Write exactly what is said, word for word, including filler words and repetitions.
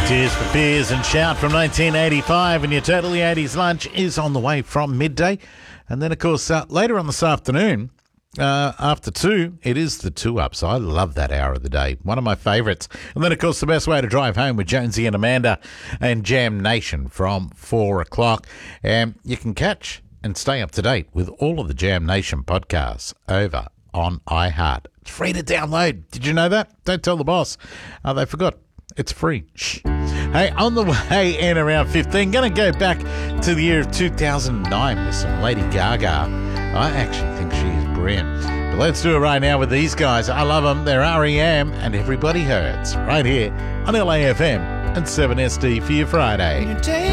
Tears for Fears and Shout from nineteen eighty-five, and your Totally eighties lunch is on the way from midday. And then, of course, uh, later on this afternoon, uh, after two, it is the two-ups. I love that hour of the day. One of my favourites. And then, of course, the best way to drive home with Jonesy and Amanda and Jam Nation from four o'clock. And you can catch and stay up to date with all of the Jam Nation podcasts over on iHeart. It's free to download. Did you know that? Don't tell the boss. Uh, they forgot. It's free. Shh. Hey, on the way in around fifteen, going to go back to the year of two thousand nine with some Lady Gaga. I actually think she's brilliant. But let's do it right now with these guys. I love them. They're R E M and Everybody Hurts right here on L A F M and seven S D for your Friday.